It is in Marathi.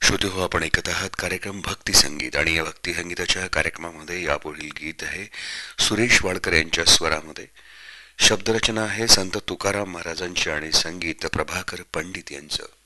श्रोते हो, आपण ऐकत आहात कार्यक्रम भक्ती संगीत आणि या भक्ती संगीताच्या कार्यक्रमामध्ये यापुढील गीत आहे सुरेश वाडकर यांच्या स्वरामध्ये. शब्दरचना आहे संत तुकाराम महाराजांची आणि संगीत प्रभाकर पंडित यांचं.